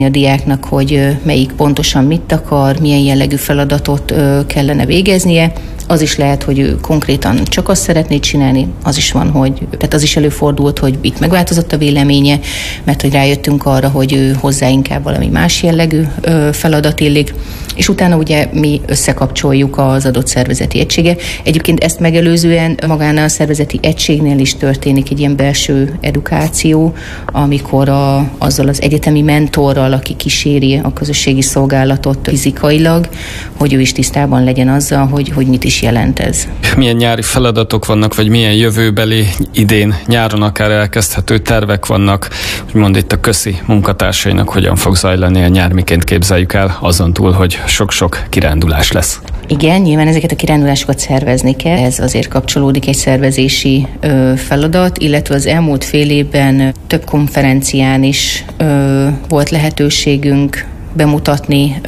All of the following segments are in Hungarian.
a diáknak, hogy melyik pontosan mit akar, milyen jellegű feladatot kellene végeznie. Az is lehet, hogy ő konkrétan csak azt szeretné csinálni, az is van, tehát az is előfordult, hogy itt megváltozott a véleménye, mert hogy rájöttünk arra, hogy ő hozzá inkább valami más jellegű feladat illik, és utána ugye mi összekapcsoljuk az adott szervezeti egysége. Egyébként ezt megelőzően magánál a szervezeti egységnél is történik egy ilyen belső edukáció, amikor azzal az egyetemi mentorral, aki kíséri a közösségi szolgálatot fizikailag, hogy ő is tisztában legyen azzal, hogy mit is jelent ez. Milyen nyári feladatok vannak, vagy milyen jövőbeli idén, nyáron akár elkezdhető tervek vannak, úgymond itt a köszi munkatársainak hogyan fog zajlani a nyár, miként képzeljük el, azon túl, hogy sok-sok kirándulás lesz. Igen, nyilván ezeket a kirándulásokat szervezni kell, ez azért kapcsolódik egy szervezési feladat, illetve az elmúlt fél évben több konferencián is volt lehetőségünk bemutatni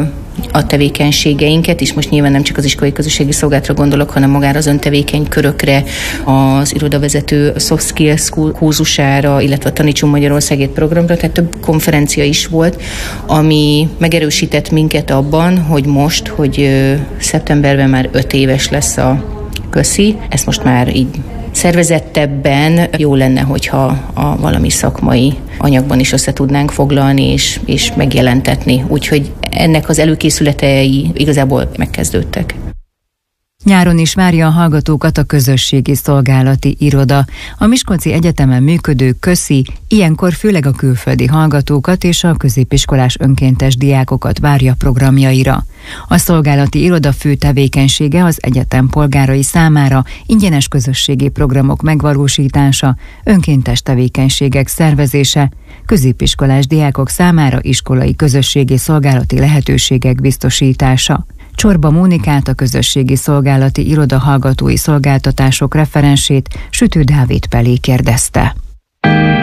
a tevékenységeinket, és most nyilván nem csak az iskolai közösségi szolgálatra gondolok, hanem magára az öntevékeny körökre, az irodavezető soft skills kurzusára, illetve a Tanítsunk Magyarországért programra, tehát több konferencia is volt, ami megerősített minket abban, hogy most, hogy szeptemberben már 5 éves lesz a köszi, ezt most már így szervezettebben jó lenne, hogyha a valami szakmai anyagban is össze tudnánk foglalni és megjelentetni. Úgyhogy ennek az előkészületei igazából megkezdődtek. Nyáron is várja a hallgatókat a közösségi szolgálati iroda. A Miskolci Egyetemen működő köszi ilyenkor főleg a külföldi hallgatókat és a középiskolás önkéntes diákokat várja programjaira. A szolgálati iroda fő tevékenysége az egyetem polgárai számára ingyenes közösségi programok megvalósítása, önkéntes tevékenységek szervezése, középiskolás diákok számára iskolai közösségi szolgálati lehetőségek biztosítása. Csorba Mónikát, a közösségi szolgálati iroda hallgatói szolgáltatások referensét Sütő Dávid Pelé kérdezte.